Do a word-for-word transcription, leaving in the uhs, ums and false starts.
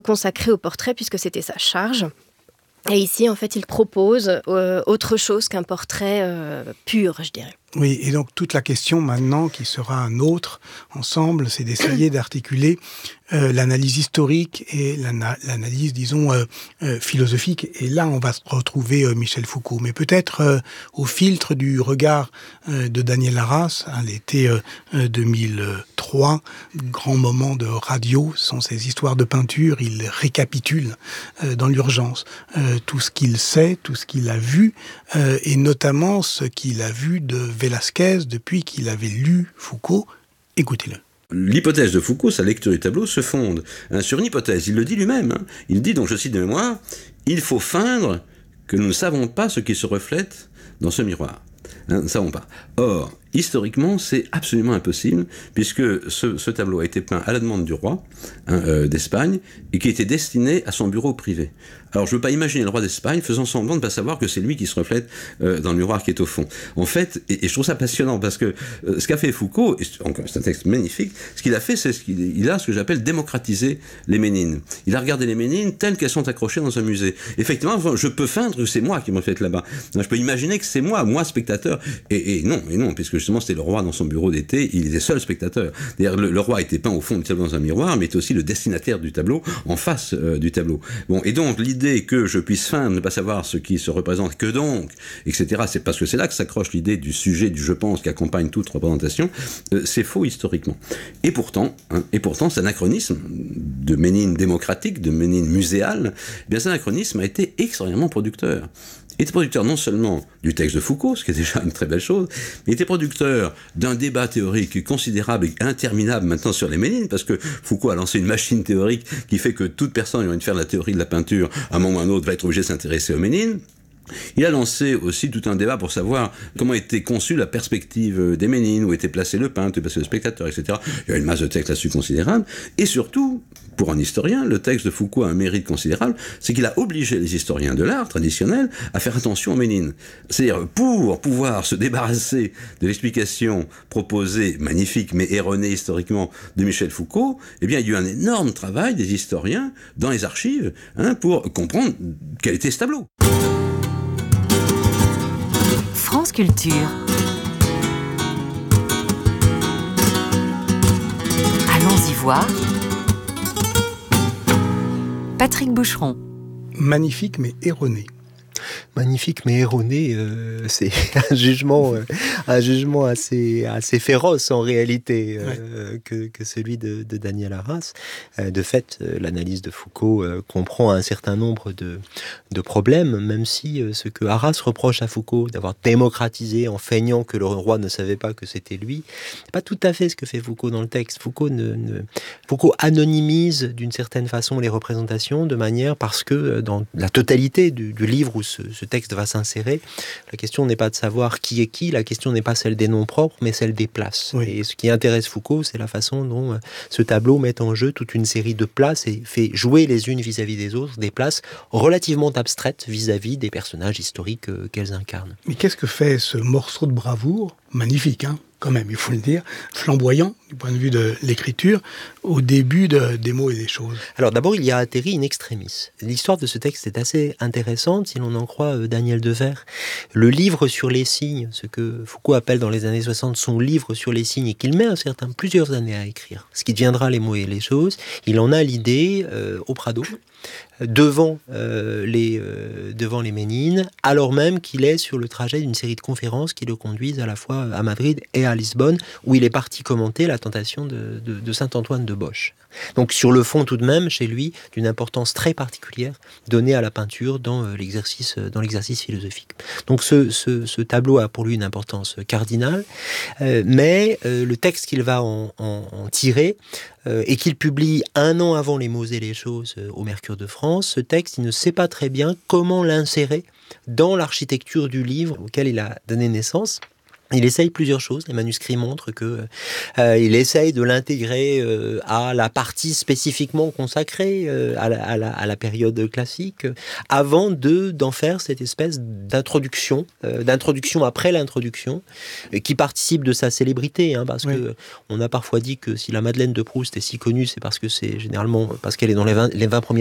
consacré au portrait puisque c'était sa charge. Et ici, en fait, il propose euh, autre chose qu'un portrait euh, pur, je dirais. Oui, et donc toute la question maintenant, qui sera un autre ensemble, c'est d'essayer d'articuler euh, l'analyse historique et l'ana- l'analyse, disons, euh, euh, philosophique. Et là, on va retrouver euh, Michel Foucault. Mais peut-être euh, au filtre du regard euh, de Daniel Arras, hein, l'été euh, deux mille trois, grand moment de radio, ce sont ces histoires de peinture. Il récapitule euh, dans l'urgence euh, tout ce qu'il sait, tout ce qu'il a vu, euh, et notamment ce qu'il a vu de Velázquez depuis qu'il avait lu Foucault. Écoutez-le. L'hypothèse de Foucault, sa lecture du tableau, se fonde hein, sur une hypothèse. Il le dit lui-même. Hein. Il dit, donc je cite de mémoire, « Il faut feindre que nous ne savons pas ce qui se reflète dans ce miroir. Hein, nous ne savons pas. » Or, historiquement, c'est absolument impossible, puisque ce, ce tableau a été peint à la demande du roi hein, euh, d'Espagne, et qui était destiné à son bureau privé. Alors, je ne veux pas imaginer le roi d'Espagne faisant semblant de ne pas savoir que c'est lui qui se reflète euh, dans le miroir qui est au fond. En fait, et, et je trouve ça passionnant, parce que euh, ce qu'a fait Foucault, et encore, c'est un texte magnifique, ce qu'il a fait, c'est ce qu'il il a ce que j'appelle démocratiser les Ménines. Il a regardé les Ménines telles qu'elles sont accrochées dans un musée. Effectivement, je peux feindre que c'est moi qui me reflète là-bas. Je peux imaginer que c'est moi, moi spectateur, et, et non, et non, puisque justement c'était le roi dans son bureau d'été, il était seul spectateur. D'ailleurs, le, le roi était peint au fond du tableau dans un miroir, mais était aussi le destinataire du tableau, en face euh, du tableau. Bon, et donc l'idée que je puisse feindre, ne pas savoir ce qui se représente, que donc, et cetera, c'est parce que c'est là que s'accroche l'idée du sujet, du je pense, qui accompagne toute représentation, euh, c'est faux historiquement. Et pourtant, hein, et pourtant, cet anachronisme de Ménine démocratique, de Ménine muséale, eh bien cet anachronisme a été extraordinairement producteur. Il était producteur non seulement du texte de Foucault, ce qui est déjà une très belle chose, mais il était producteur d'un débat théorique considérable et interminable maintenant sur les Ménines, parce que Foucault a lancé une machine théorique qui fait que toute personne qui a envie de faire de la théorie de la peinture, à un moment ou à un autre, va être obligée de s'intéresser aux Ménines. Il a lancé aussi tout un débat pour savoir comment était conçue la perspective des Ménines, où était placé le peintre, où était placé le spectateur, et cetera. Il y a une masse de textes là-dessus considérable. Et surtout, pour un historien, le texte de Foucault a un mérite considérable, c'est qu'il a obligé les historiens de l'art traditionnel à faire attention aux Ménines. C'est-à-dire, pour pouvoir se débarrasser de l'explication proposée, magnifique mais erronée historiquement, de Michel Foucault, eh bien, il y a eu un énorme travail des historiens dans les archives hein, pour comprendre quel était ce tableau. France Culture. Allons-y voir. Patrick Boucheron. Magnifique mais erroné. Magnifique mais erroné, euh, c'est un jugement, euh, un jugement assez, assez féroce en réalité euh, ouais. que, que celui de, de Daniel Arras. Euh, de fait, euh, l'analyse de Foucault euh, comprend un certain nombre de, de problèmes, même si euh, ce que Arras reproche à Foucault d'avoir démocratisé en feignant que le roi ne savait pas que c'était lui, c'est pas tout à fait ce que fait Foucault dans le texte. Foucault, ne, ne, Foucault anonymise d'une certaine façon les représentations de manière parce que dans la totalité du, du livre où ce, ce texte va s'insérer, la question n'est pas de savoir qui est qui, la question n'est pas celle des noms propres, mais celle des places. Oui. Et ce qui intéresse Foucault, c'est la façon dont ce tableau met en jeu toute une série de places et fait jouer les unes vis-à-vis des autres des places relativement abstraites vis-à-vis des personnages historiques qu'elles incarnent. Mais qu'est-ce que fait ce morceau de bravoure, magnifique, hein, quand même, il faut le dire, flamboyant du point de vue de l'écriture, au début de, des mots et des choses. Alors d'abord, il y a atterri in extremis. L'histoire de ce texte est assez intéressante, si l'on en croit euh, Daniel Devaire. Le livre sur les signes, ce que Foucault appelle dans les années soixante son livre sur les signes, et qu'il met un certain, plusieurs années à écrire, ce qui deviendra Les mots et les choses, il en a l'idée euh, au Prado, devant, euh, les, euh, devant les Ménines, alors même qu'il est sur le trajet d'une série de conférences qui le conduisent à la fois à Madrid et à Lisbonne, où il est parti commenter la tentation de, de, de Saint-Antoine de Bosch. Donc sur le fond tout de même, chez lui, d'une importance très particulière donnée à la peinture dans euh, l'exercice, dans l'exercice philosophique. Donc ce, ce, ce tableau a pour lui une importance cardinale, euh, mais euh, le texte qu'il va en, en, en tirer, euh, et qu'il publie un an avant Les mots et les choses euh, au Mercure de France, ce texte, il ne sait pas très bien comment l'insérer dans l'architecture du livre auquel il a donné naissance. Il essaye plusieurs choses. Les manuscrits montrent que euh, il essaye de l'intégrer euh, à la partie spécifiquement consacrée euh, à, la, à, la, à la période classique, euh, avant de d'en faire cette espèce d'introduction, euh, d'introduction après l'introduction, euh, qui participe de sa célébrité. Hein, parce oui. que on a parfois dit que si la Madeleine de Proust est si connue, c'est parce que c'est généralement parce qu'elle est dans les vingt, les vingt premières